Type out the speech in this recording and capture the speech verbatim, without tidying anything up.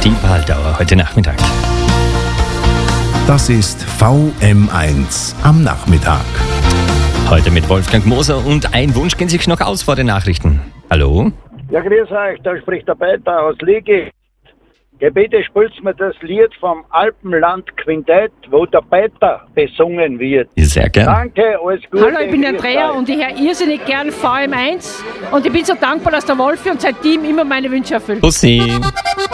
Die Waldauer heute Nachmittag. Das ist V M eins am Nachmittag. Heute mit Wolfgang Moser und ein Wunsch geht sich noch aus vor den Nachrichten. Hallo? Ja, grüß euch, da spricht der Peter aus Liegi. Bitte spielt mir das Lied vom Alpenland Quintett, wo der Peter besungen wird. Sehr gerne. Danke, alles Gute. Hallo, ich bin grüß Andrea euch. und ich höre irrsinnig gern V M eins und ich bin so dankbar, dass der Wolfi und sein Team immer meine Wünsche erfüllt. Bussi.